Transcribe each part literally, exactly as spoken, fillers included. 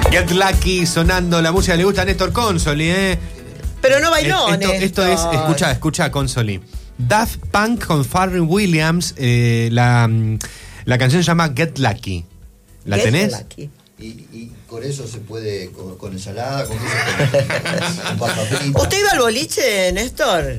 Get Lucky sonando la música. Le gusta a Néstor Consoli, ¿eh? Pero no bailó, esto, Néstor. Esto es, escucha, escucha, Consoli. Daft Punk con Pharrell Williams. Eh, la, la canción se llama Get Lucky. ¿La Get tenés? Lucky. Y, y con eso se puede, con, con ensalada, con eso, con, con papa frita. ¿Usted iba al boliche, Néstor?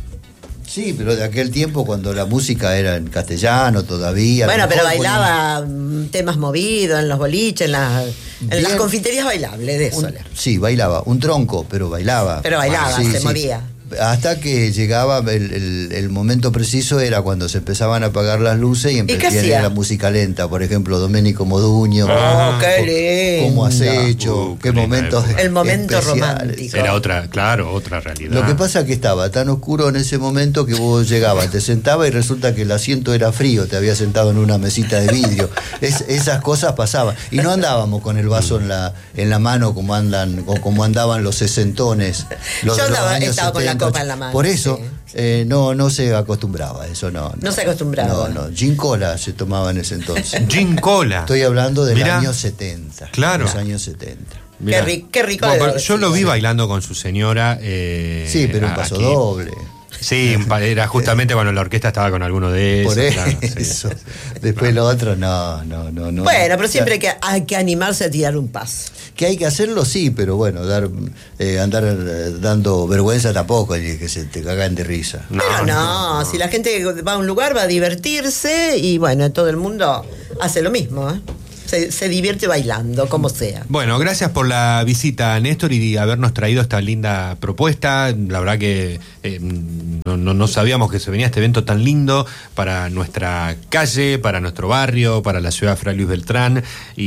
Sí, pero de aquel tiempo cuando la música era en castellano todavía. Bueno, pero mejor bailaba ponían... temas movidos en los boliches, en, la, en las confiterías bailables, de eso. Un, sí, bailaba, un tronco, pero bailaba. Pero bailaba, sí, se sí. movía. Hasta que llegaba el, el, el momento preciso era cuando se empezaban a apagar las luces y empezaba la música lenta, por ejemplo, Domenico Modugno. Oh, qué lindo. ¿Cómo has hecho? Uh, qué momentos El momento especiales. romántico. Era otra, claro, otra realidad. Lo que pasa es que estaba tan oscuro en ese momento que vos llegabas, te sentabas y resulta que el asiento era frío, te habías sentado en una mesita de vidrio. Es, esas cosas pasaban. Y no andábamos con el vaso en la, en la mano como andan, o como andaban los sesentones. Los, Yo andaba, los años estaba setenta, con la copa en la mano. Por eso, sí. eh, no, no se acostumbraba a eso, no, no. No se acostumbraba. No, no. Gin Cola se tomaba en ese entonces. Gin Cola. Estoy hablando del Mirá. año setenta. Claro. Los años setenta. Qué, ri qué rico. Bueno, de yo lo vi sí. bailando con su señora. Eh, Sí, pero un paso aquí. doble. Sí, era justamente cuando la orquesta estaba con alguno de esos. Por eso. Claro, sí, sí. Después lo otro, no, no, no, no. Bueno, pero siempre hay que, hay que animarse a tirar un paso. Que hay que hacerlo, sí, pero bueno, dar eh, andar eh, dando vergüenza tampoco, y que se te cagan de risa. No, Pero no, no, si la gente va a un lugar va a divertirse y bueno, todo el mundo hace lo mismo, ¿eh? Se, se divierte bailando, como sea. Bueno, gracias por la visita, Néstor, y habernos traído esta linda propuesta. La verdad que eh, no, no, no sabíamos que se venía este evento tan lindo para nuestra calle, para nuestro barrio, para la ciudad de Fray Luis Beltrán,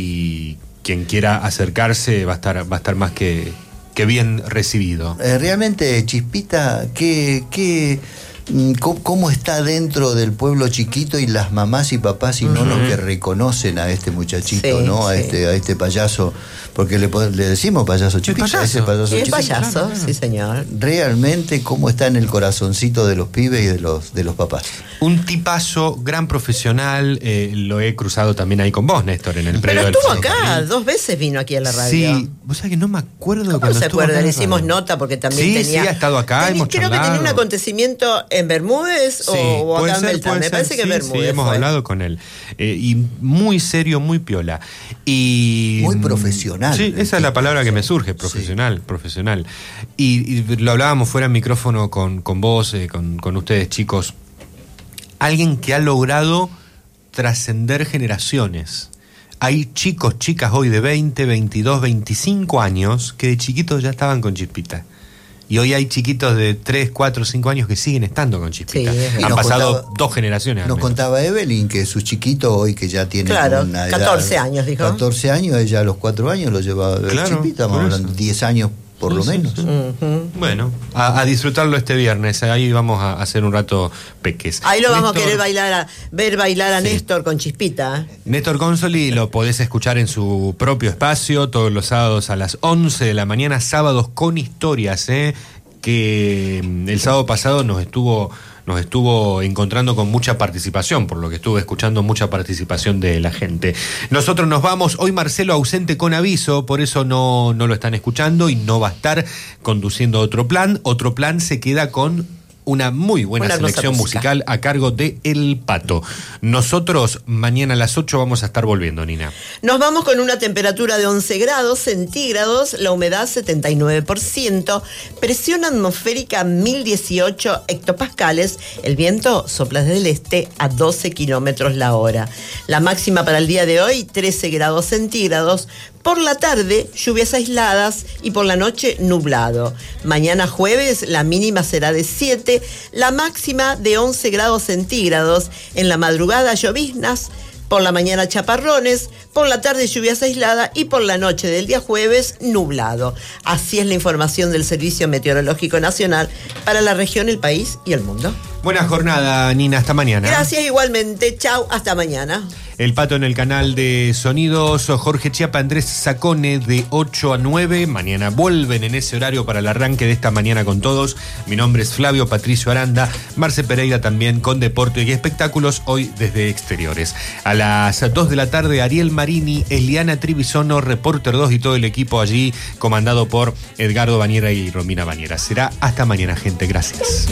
y quien quiera acercarse va a estar, va a estar más que, que bien recibido. Eh, realmente, Chispita, ¿qué, qué, cómo, cómo está dentro del pueblo chiquito y las mamás y papás y uh-huh. nonos que reconocen a este muchachito, sí, ¿no? A, sí. este, a este payaso, porque le, le decimos payaso Chispita, payaso. ese payaso sí, Chispita. payaso, claro, claro. Sí, señor. Realmente, ¿cómo está en el corazoncito de los pibes y de los, de los papás? Un tipazo, gran profesional, eh, lo he cruzado también ahí con vos, Néstor, en el predio del Pero estuvo acá, dos veces vino aquí a la radio. Sí, vos sabés que no me acuerdo ¿Cómo cuando se estuvo acuerda? acá Le en la hicimos radio. nota porque también sí, tenía... Sí, ha estado acá, tenía, hemos creo charlado. que tenía un acontecimiento en Bermúdez sí, o, o acá en ser, Beltrán. Me ser. parece que sí, en Bermúdez sí, hemos fue. hablado con él. Eh, y muy serio, muy piola. Y muy profesional. Sí, esa es la palabra que me surge, profesional, sí. profesional. Y, y lo hablábamos fuera del micrófono con, con vos, eh, con, con ustedes, chicos. Alguien que ha logrado trascender generaciones. Hay chicos, chicas hoy de veinte, veintidós, veinticinco años que de chiquitos ya estaban con Chispita. Y hoy hay chiquitos de tres, cuatro, cinco años que siguen estando con Chispita. Sí, han pasado contaba, dos generaciones. Nos contaba Evelyn que su chiquito hoy que ya tiene claro, una edad, catorce años, dijo. catorce años, ella a los cuatro años lo lleva claro, Chispita, vamos hablando diez años por lo menos. Sí, sí. Uh-huh. Bueno, a, a disfrutarlo este viernes. Ahí vamos a hacer un rato peques. Ahí lo vamos Néstor, a querer bailar, a, ver bailar a sí. Néstor con Chispita. Néstor Consoli lo podés escuchar en su propio espacio todos los sábados a las once de la mañana, sábados con historias, ¿eh? Que el sábado pasado nos estuvo nos estuvo encontrando con mucha participación, por lo que estuve escuchando mucha participación de la gente. Nosotros nos vamos, hoy Marcelo ausente con aviso, por eso no, no lo están escuchando y no va a estar conduciendo otro plan. Otro plan se queda con una muy buena una selección musical a cargo de El Pato. Nosotros mañana a las ocho vamos a estar volviendo, Nina. Nos vamos con una temperatura de once grados centígrados, la humedad setenta y nueve por ciento, presión atmosférica mil dieciocho hectopascales, el viento sopla desde el este a doce kilómetros la hora. La máxima para el día de hoy, trece grados centígrados. Por la tarde, lluvias aisladas y por la noche nublado. Mañana jueves, la mínima será de siete, la máxima de once grados centígrados. En la madrugada, lloviznas, por la mañana chaparrones, por la tarde lluvias aisladas y por la noche del día jueves, nublado. Así es la información del Servicio Meteorológico Nacional para la región, el país y el mundo. Buena jornada, Nina, hasta mañana. Gracias igualmente, chau, hasta mañana. El Pato en el canal de sonidos, Jorge Chiapa, Andrés Sacone de ocho a nueve. Mañana vuelven en ese horario para el arranque de esta mañana con todos. Mi nombre es Flavio Patricio Aranda, Marce Pereira también con Deporte y Espectáculos, hoy desde Exteriores. A las dos de la tarde, Ariel Marini, Eliana Tribisono, Reporter dos y todo el equipo allí, comandado por Edgardo Bañera y Romina Bañera. Será hasta mañana, gente. Gracias.